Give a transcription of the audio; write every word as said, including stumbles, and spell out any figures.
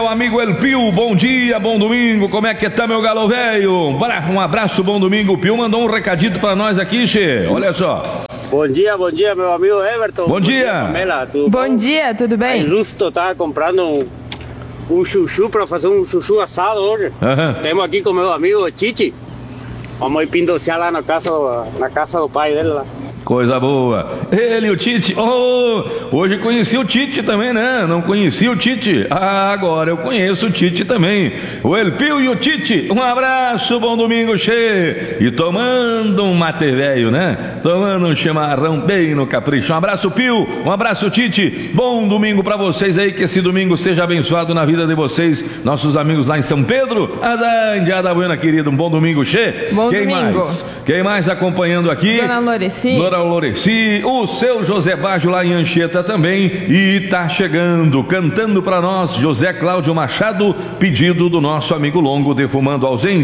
Meu amigo El Pio, bom dia, bom domingo, como é que tá, meu galo velho? Um abraço, bom domingo. O Pio mandou um recadito pra nós aqui, che. Olha só. Bom dia, bom dia, meu amigo Everton. Bom, bom dia. dia Pamela, tudo bom? Bom dia, tudo bem? Aí justo tava comprando um, um chuchu pra fazer um chuchu assado hoje. Uhum. Temos aqui com meu amigo Titi. Vamos ir pindocear lá na casa, na casa do pai dele lá. Coisa boa. Ele, o Tite. Oh, hoje conheci o Tite também, né? Não conheci o Tite. Ah, agora eu conheço o Tite também. O El Pio e o Tite. Um abraço, bom domingo, che. E tomando um mate velho, né? Tomando um chimarrão bem no capricho. Um abraço, Pio. Um abraço, Tite. Bom domingo pra vocês aí. Que esse domingo seja abençoado na vida de vocês. Nossos amigos lá em São Pedro. A Indiada Buena, querido. Um bom domingo, che. Bom Quem domingo. mais? Quem mais acompanhando aqui? Dona Loreci. Dona Loreci, o seu José Baggio lá em Anchieta também, e tá chegando, cantando para nós, José Cláudio Machado, pedido do nosso amigo Longo, defumando ausência.